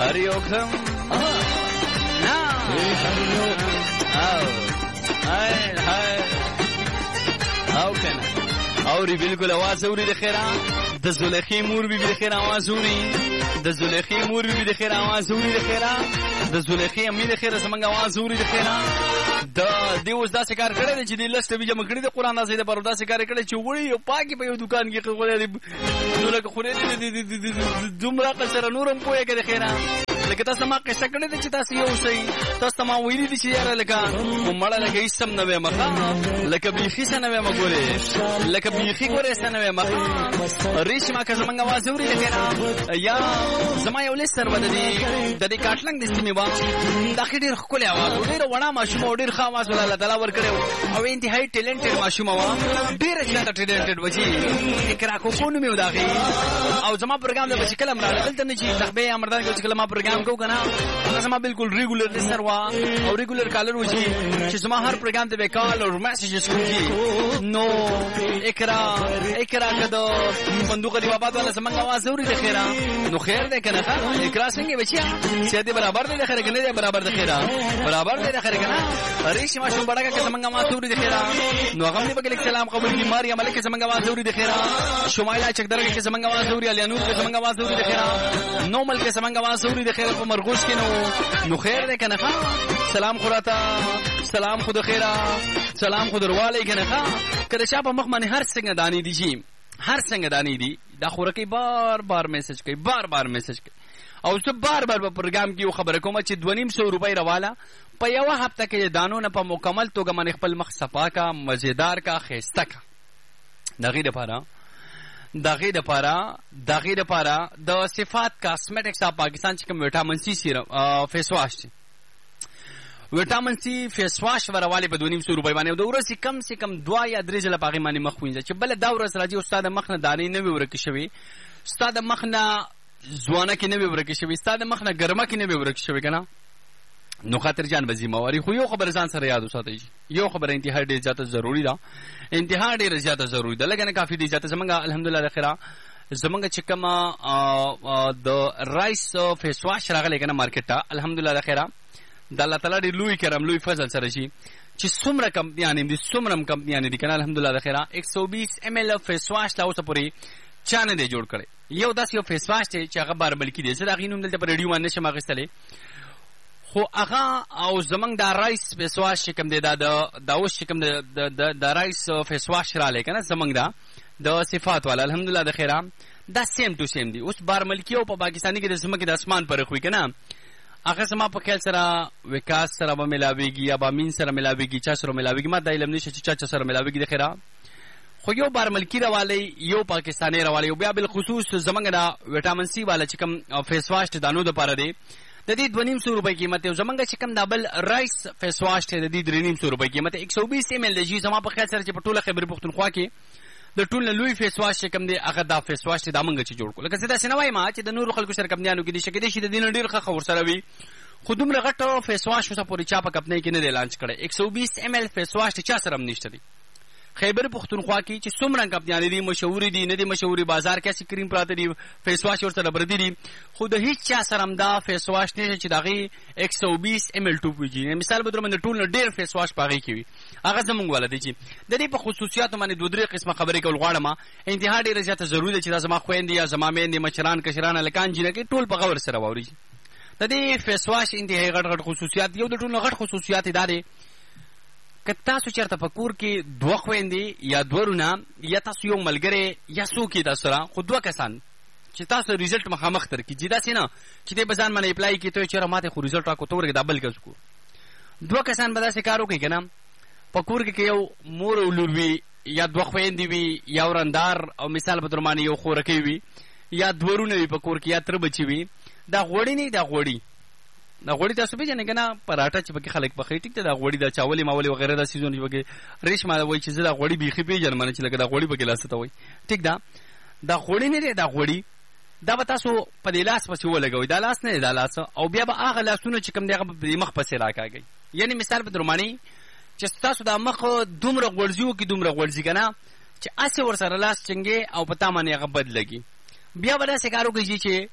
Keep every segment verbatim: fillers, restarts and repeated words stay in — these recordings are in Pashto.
هریوکم نه او هاي هاي او کنه اوری بالکل आवाज اوري د خیره د زلیخی مور بی بی د خیره आवाज اوري د زلیخی مور بی بی د خیره आवाज اوري د خیره د زلیخی امید د خیره سمنګ आवाज اوري د خیره د دیوس داسې کار کړی چې د لسته بي جمع کړی د قران داسې د پر داسې کار کړی چې وړي یو پاکي په یو دکان کې خوري نو لکه خوري د دومره قصر نورم کوی کې د خیره لکه تاسو ما قصه کړی چې تاسو یو شي تاسو ما ویلي دي چې یاره لکه کومړه لکه هیڅم نه وې مخه لکه بیخي سن نه وې مګورې لکه بیخي ګورې سن نه وې مخه ریش ما که زمنګ आवाज اوري د خیره یا زما یو لسر ودی د دې کاټلنګ د سیمه با دا ډېر خولي आवाज ډېر وړا ماشوم ډېر خاص ول الله تعالی ور کړو او انتهایی ټیلنټډ ماشوم وا ډېر زیات ټیلنټډ وځي اقرا کو کو نو داغي او زما پروګرام د بچ کلم را دلته نه چې تخبه امردان کې کلم پروګرام کو کنه زما بالکل ریګولر لسر وا او ریګولر کالر وځي چې زما هر پروګرام ته وکال او میسجز کوي نو اقرا اقرا کدو بندوق دی بابا والا زما आवाज اوري د خیره نو خیر ده کنه اقرا څنګه بچیا چې دې برابر دې خیره کنه دې برابر د خیره برابر دې خیره کنه ریش ما شوم بڑا که زمنګ आवाज اوري د خیره نو هغه دې بګل سلام قبول کی ماریا ملک زمنګ आवाज اوري د خیره شمایلا چکدر کې زمنګ आवाज اوري علي نور کې زمنګ आवाज اوري د خیره نو ملک زمنګ आवाज اوري د خیره په مرغوش کې نو نو خیر ده کنه سلام خراتا سلام خود خیره سلام خود ورواله کنه کله شابه مخ باندې هر څنګه دانی دي شي هر څنګه دانی دي دا خورکی بار بار میسج کوي بار بار میسج کوي او زه بار بار په پروګرام کې یو خبره کوم چې دوه نیم سو روپۍ رواله په یو هفته کې دانو نه په مکمل توګه من خپل مخ صفا کا مزیدار کا خيسته کا دغه د پاره دغه د پاره دغه د پاره د صفات کاسمیټکس اپ پاکستان چې کوم وټامین سی سیرم فیس واش دي وټامین سی فیس واش ورواله په دوه نیم سو روپۍ باندې د ورځې کم سے کم دوا یا درې ځله پاغي باندې مخ وینځي چې بل دا ورځ راځي استاد مخ نه دانې نه ورکه شوی استاد مخ نه زوانه کې نه ورکه شوی استاد مخ نه ګرمه کې نه ورکه شوی کنه نو خاطر جان بزیمواري خو یو خبر ځان سره یاد وساتئ یو خبر انتهای ډیر زیاته ضروری ده انتهای ډیر زیاته ضروری ده لګنه کافي دي زیاته زمونږ الحمدلله د خیره زمونږ چې کومه د رایس فیس واش راغلی کنه مارکیټ ته الحمدلله د خیره د الله تعالی دی لوی کرم لوی فضل سره شي چې څومره کمپنیانې دي څومره کمپنیانې دي کنه الحمدلله د خیره ایک سو بیس ایم ایل فیس واش لا اوسه پوری چانه دی جوړ کړي یو داس یو فیس واش چې هغه بار بلکی دی زه دا غینوم دلته په ریډیو باندې شم غستلې خو هغه او زمنګ د رایس فیس واش کوم دی دا د اوس کوم د د رایس فیس واش را لې کنه زمنګ دا د صفات والا الحمدلله د خیره دا سیم ټو سیم دی اوس بار ملکی او په پاکستاني کې د زمکه د اسمان پر خوې کنه هغه سما په خیال سره وکاس سره به ملاويږي یا به مين سره ملاويږي چا سره ملاويږي ما د علم نشه چې چا سره ملاويږي د خیره خو یو بار ملکی راوالی یو پاکستاني راوالی او بیا بل خصوص زمنګ دا وټامین سی والا چې کوم فیس واش ته دانو د پاره دی د دې دوه نیم سو روپۍ قیمت او زمنګ چې کوم دابل رایس فیس واش ته د دې درې نیم سو روپۍ قیمت ایک سو بیس ایم ایل دی زما په خیال سره چې په ټوله خبر پښتونخوا کې د ټول لوی فیس واش چې کوم دی هغه دا فیس واش دا منګه چې جوړ کړ لکه زدا سنوي ما چې د نور خلکو سره کمنیانو کې دي شکې دي چې د دین ډیر ښه خبر سره وي خودم لغټو فیس واش وسه پوری چا په خپل کې نه دی لانچ کړي ایک سو بیس ایم ایل فیس واش چا سره نشته دی خیبر پختونخوا کې چې څومره کمپنیانې دي مشهور دي نه دي مشهوري بازار کې سکرین پراته دي فیس واش ورته بردي دي خو د هیڅ چا سره دا فیس واش نه چې دغه ایک سو بیس ایم ایل ټو پیږي مثال به درمن ټول ډیر فیس واش پاږي کوي هغه زمونږ ولادي چې د دې په خصوصیاتو باندې دوه درې قسمه خبرې کول غواړم انتها ډیره زیاته ضروري ده چې زما خويندې یا زما مېندې مشران کشران لکان جنہ کې ټول په غور سره ووري د دې فیس واش انتهای غټ غټ خصوصیات یو د ټول غټ خصوصیات دي که تاسو چېرته په کور کې دوه خويندې یا دوه رونه یا تاسو یو ملګری یا څوک یې تاسو سره خو دوه کسان چې تاسو ریزلټ مخامخ تر کې جدا سینه چې دې بزان باندې اپلای کی ته چېرې ماته خو ریزلټ راکو تور کې دبل کس کو دوه کسان به داسې کار وکړي کنه په کور کې یو مور او لور وي یا دوه خويندې وي یا ورندار او مثال به درمانه یو خورکی وي یا دوه رونه وي په کور کې یا تر بچي وي دا غوړی نه دا غوړی دا غوړی تاسو به جنګ نه پراټه چې پکې خلک پخې ټیک ته دا غوړی دا چاولې ماولې وغیرہ دا سيزون پکې ریشما وای چې دا غوړی بيخي پیژن منه چې لکه دا غوړی پکې لاسته وای ټیک دا دا غوړی نه دی دا غوړی دا به تاسو په دې لاس پسې ولګوي دا لاس نه دا لاس او بیا به هغه لاسونه چې کوم دغه په مخ پسې راکاږي یعنی مثال په درمانی چې تاسو دا مخ دومره غوړځیو کې دومره غوړځي کنه چې اسه ور سره لاس څنګه او پتا باندې هغه بد لګي بیا ولا سکارو کوي چې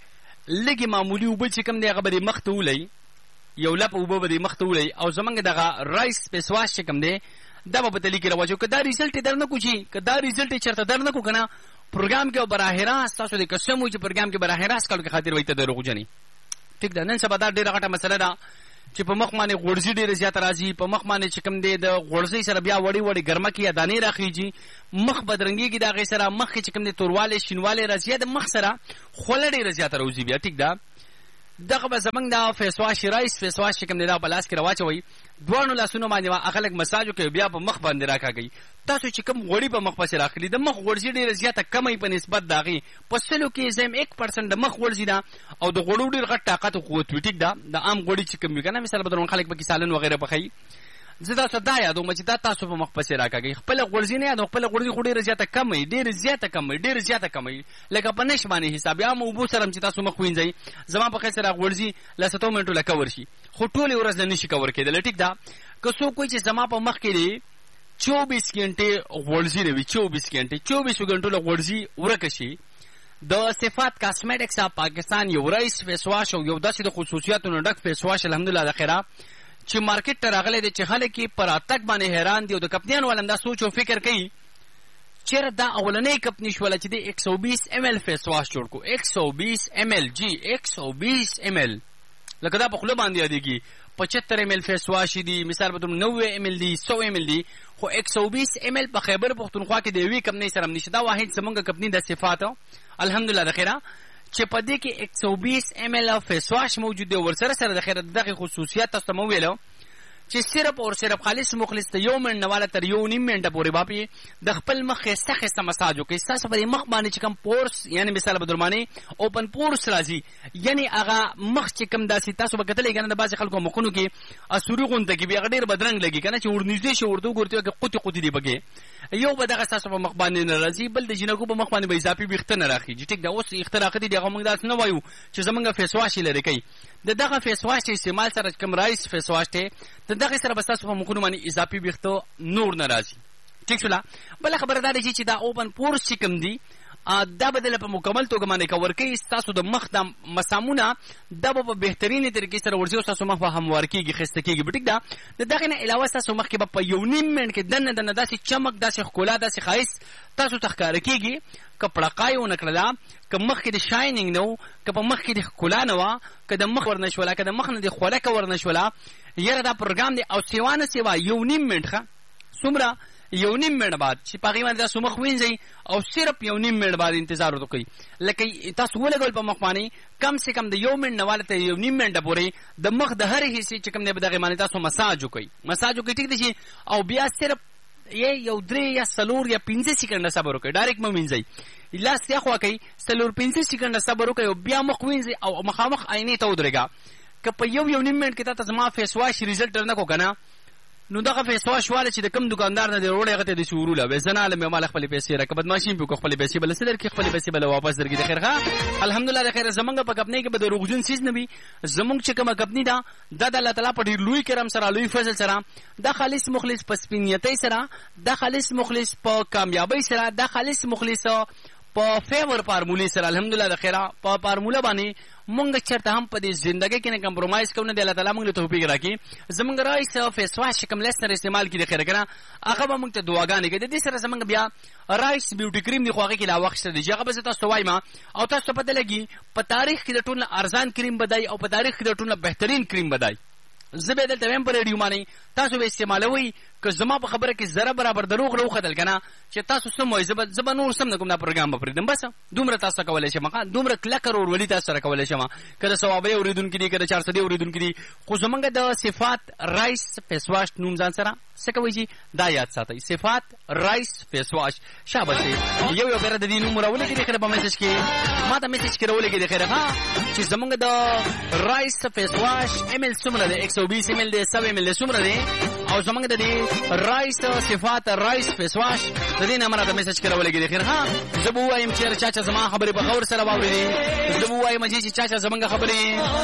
لږې معمولي اوبه چې کوم دی هغه به دې مخ ته ولئ، یو لپ اوبه به دې مخ ته ولئ او زمونږ دغه رایس فیس واش چې کوم دی دا به په تلي کې راواچو. که دا ریزلټ یې در نه کړو چې که دا ریزلټ یې چېرته در نه کړو که نه پروګرام کې براه راست تاسو د قسم وي چې پروګرام کې براه راست کولو کې خاطر وایي ته دروغجن یې. ټیک ده. نن سبا دا ډېره غټه مسله ده چې په مخ باندې غوړځي ډېره زیاته راځي، په مخ باندې چې کوم دی د غوړځۍ سره بیا وړې وړې ګرمکې یا دانې راخیږي، مخ بدرنګېږي د هغې سره، مخ کې چې کوم دی توروالی شینوالی راځي، یا د مخ سره خوله ډېره زیاته راوځي بیا. ټیک ده. دغه به زمونږ دا فیس واش رایس فیس واش چې کوم دی دا په لاس کې راواچوئ، دواړو لاسونو باندې هغه لږ مساج وکړئ، بیا په مخ باندې راکاږئ. تاسو چې کوم غوړي په مخ پسې راخلي د مخ غوړځي ډېره زیاته کمه په نسبت د هغې په سلو کې زم یک پرسنټ د مخ غوړځي ده او د غوړو ډېر غټ طاقت او قوت وي. ټیک ده. د عام غوړي چې کوم وي که نه مثال به درون خلک پکې سالن وغیره پخوي، زه تاسو دا یادوم چې دا تاسو په مخ پسې راکاږئ. خپله غوړځي نه یادوم، خپله غوړځي خو ډېره زیاته کم وي، ډېره زیاته کم وي، ډېره زیاته کم وي، لکه په نش باندې حساب. یا هم اوبو سره هم چې تاسو مخ وینځئ، زما په خیال سره غوړځي له ستو منټو له کور شي، خو ټولې ورځ نه نشي کور کېدلی. ټیک ده. که څوک وایي چې زما په مخ کې دی چوبیس ګنټې غوړځي نه وي، چوبیس ګنټې چوبیسو ګنټو له غوړځي ورکه شي، د صفات کاسمیټکس اف پاکستان یو رایس فیس واش او یو داسې د خصوصیاتو نه ډک فیس واش الحمدلله د خیره چې مارکیټ ته راغلی دی چې خلک یې پر اتک باندې حیران دي او د کپنیانو والا هم دا سوچ او فکر کوي چېرې دا اولنۍ کپني شوله چې د ایک سو بیس ایم ایل فیس واش جوړ کړو. ایک سو بیس ایم ایل جی ایک سو بیس ایم ایل لکه دا په خوله باندې یادېږي. پچهتر ایم ایل فیس واش دي، مثال به درم نوے ایم ایل دي، سو ایم ایل دي، خو ایک سو بیس ایم ایل په خیبر پښتونخوا کې د یوې کمپنۍ سره هم نشته. دا واحد زمونږ کمپنۍ د صفات الحمدلله د خیره چې په دې کې ایک سو بیس ایم ایل فیس واش موجود دی. ورسره سره د خیره دغه خصوصیات تاسو ته مو ویلو چې صرف او صرف خالص مخلص ته یو منټ نه والا تر یو نیم منټه پورې باپي د خپل مخ ښایسته ښایسته مساج وکړئ. ستاسو په دې مخ باندې چې کوم پورس یعنې مثال به در باندې اوپن پورس راځي، یعنې هغه مخ چې کوم داسې تاسو به کتلی که نه د بعضې خلکو مخونو کې اسوري غونته کې وي، هغه ډېر بدرنګ لګي که نه چې ورنږدې شي ورته وګورئ چې قوتې قوتې دي پکې. یو به دغه ستاسو په مخ باندې نه راځي، بل د جینکو په مخ باندې به اضافي ویښته نه راخېږي. ټیک ده. اوس ویښته راخلي دي هغه موږ داسې نه وایو چې زمونږ فیس واش یې لرې کوي. د دغه فیس واش استعمال سره چې کوم رایس فیس واش دی د دغې سره به ستاسو په مخونو باندې اضافي ویښته نور نه راځي. ټیک شوله. بله خبره دا ده چې دا اوپن پورس چې کوم دي دا به دله په مکمل توګه باندې کور کوي. ستاسو د مخ د مسامونه دا به په بهترینې طریقې سره ورځي او ستاسو مخ به هموار کېږي، ښایسته کېږي. ټیک ده. د دغې نه علاوه ستاسو مخ کې به په یو نیم منټ کې دننه دننه داسې چمک، داسې ښکلا، داسې ښایست تاسو ته ښکاره کېږي. که پړقا یې ونه کړله، که مخ کې د شاینینګ نه و، که په مخ کې د ښکلا نه وه، که د مخ ورنه شوله، که د مخ نه د خولکه ورنه شوله، یاره دا پروګرام دی. او سیوا نه سیوا یو نیم منټ ښه څومره یو نیم منټ بعد چې په هغې باندې تاسو مخ وینځئ او صرف یو نیم منټ بعد انتظار ورته کوئ. لکه تاسو ولګول په مخ باندې کم سے کم د یو منټ نه واله ته یو نیم منټه پورې د مخ د هرې حصې چې کوم دی په دغې باندې تاسو مساج وکئ مساج وکئ ټیک دی چې او بیا صرف یو درې یا څلور یا پنځه سیکنډه صبر وکئ، ډایرکټ مه وینځئ. لاس یخوا کوئ، څلور پنځه سیکنډه صبر وکئ او بیا مخ وینځئ او مخامخ آینې ته ودرېږه. که په یو یو نیم منټ کې تا ته زما فیس واش ریزلټ در نه کړو که نه نو دغه فیس واش واله چې د کوم دکاندار نه دی وروړی هغه ته داسې وروله بیا زه نه هلم ماله خپلې پیسې راکړه، بدماشي مې وکړو، خپلې پیسې به له څه درکړي، خپلې پیسې به له واپس درکړي. د خیر ښه الحمدلله د خیره زمونږ په کمپنۍ کې به د روغجون څیز نه وي. زمونږ چې کومه کمپنۍ ده دا د الله تعالی په ډېر لوی کرم سره لوی فضل سره دا خالص مخلص په سپینیتۍ سره، دا خالص مخلص په کامیابۍ سره، دا خالص مخلص په فیور فارمولې سره الحمدلله د خیره په فارموله باندې مونږ چېرته هم په دې زندګۍ کې نه کمپرومایز کوو نه. د الله تعالی مونږ له توفیق راکړي. زمونږ رایس فیس واش چې کوم لسنر استعمال کړي د خیره که نه هغه به مونږ ته دعاګانې کوي. د دې سره زمونږ بیا رایس بیوټي کریم دی خو هغې کې لا وخت شته دی چې هغه به زه تاسو ته وایم او تاسو ته پته لګي په تاریخ کې د ټول نه ارزان کریم به دی او په تاریخ کې د ټول نه بهترین کریم به دی. زه به دلته وایم په ریډیو باندې تاسو به استعمالوئ. که زما په خبره کې ذره برابر دروغ راوختل که نه چې تاسو سم وایئ زه به نور سم نه کوم دا پروګرام به پرېږدم. بس دومره تاسو ته کولی شم دومره کلکه ورولي تاسو سره کولی شم. که د ثوابۍ اورېدونکي دي که د چارسدې اورېدونکي دي خو زمونږ د صفات رایس فیس واش نوم ځان سره څه کوئ چې دا یاد ساتئ صفات رایس فیس واش. شاباس دی. یو یو بېره د دې نوم راولېږي د خیره په میسج کې ما ته میسج کې راولېږي د خیره ښه چې زمونږ د رایس فیس واش ایمیل څومره دی ایک سو بیس ایمیل دی سو ایمیل دی څومره دی او زمونږ د دې رایس صفات رایس فیس واش د دې نه ما راته میسج کې راولېږي د خیر ښه زه به ووایم چېرې چا چا زما خبرې په غور سره واورېدې، زه به ووایم چې چا چا زمونږ خبرې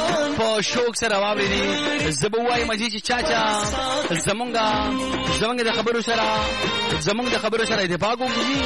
په شوق سره واورېدې، زه به ووایم چې چا چا زمونږ زمونږ د خبرو سره زمونږ د خبرو سره اتفاق وکړي